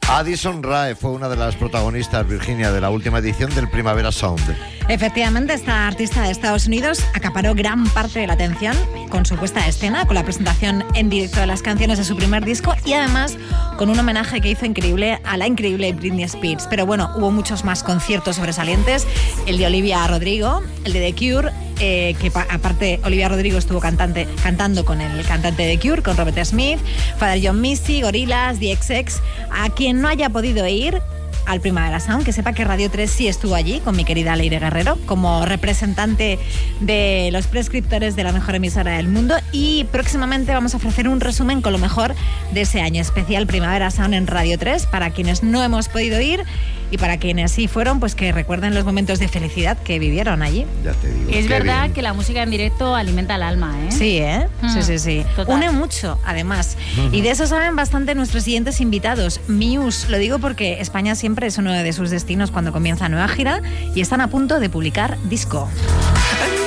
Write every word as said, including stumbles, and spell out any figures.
Addison Rae fue una de las protagonistas, Virginia, de la última edición del Primavera Sound. Efectivamente, esta artista de Estados Unidos acaparó gran parte de la atención con su puesta a escena, con la presentación en directo de las canciones de su primer disco y además con un homenaje que hizo increíble a la increíble Britney Spears. Pero bueno, hubo muchos más conciertos sobresalientes, el de Olivia Rodrigo, el de The Cure, eh, que pa- aparte Olivia Rodrigo estuvo cantante, cantando con el cantante de The Cure, con Robert Smith, Father John Misty, Gorillaz, The X X. A quien no haya podido ir al Primavera Sound, que sepa que Radio tres sí estuvo allí con mi querida Leire Guerrero como representante de los prescriptores de la mejor emisora del mundo, y próximamente vamos a ofrecer un resumen con lo mejor de ese año especial Primavera Sound en Radio tres para quienes no hemos podido ir y para quienes sí fueron, pues que recuerden los momentos de felicidad que vivieron allí. Ya te digo. Es qué verdad bien. que la música en directo alimenta el alma, ¿eh? Sí, ¿eh? Mm, Sí, sí, sí. total. Une mucho, además. Ujú. Y de eso saben bastante nuestros siguientes invitados. Muse, lo digo porque España siempre es uno de sus destinos cuando comienza nueva gira y están a punto de publicar disco. And